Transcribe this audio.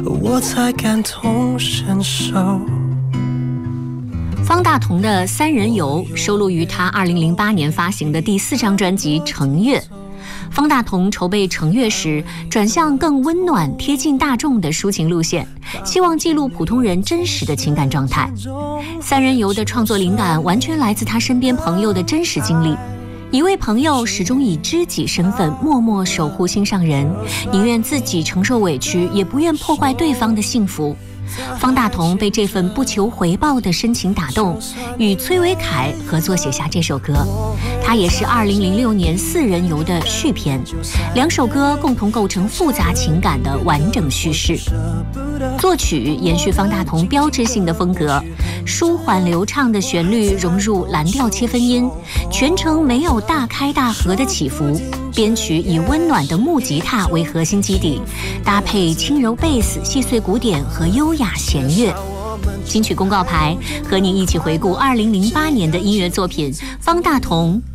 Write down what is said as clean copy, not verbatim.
我才感同身受。 方大同的《三人游》收录于他2008年发行的第4张专辑《橙月》。方大同筹备《橙月》时，转向更温暖、贴近大众的抒情路线，希望记录普通人真实的情感状态。《三人游》的创作灵感完全来自他身边朋友的真实经历。一位朋友始终以知己身份默默守护心上人，宁愿自己承受委屈，也不愿破坏对方的幸福。方大同被这份不求回报的深情打动，与崔维凯合作写下这首歌。它也是2006年《四人游》的续篇，两首歌共同构成复杂情感的完整叙事。作曲延续方大同标志性的风格，舒缓流畅的旋律融入蓝调切分音，全程没有大开大合的起伏。编曲以温暖的木吉他为核心基底，搭配轻柔贝斯、细碎鼓点和优雅弦乐。金曲公告牌和您一起回顾2008年的音乐作品，方大同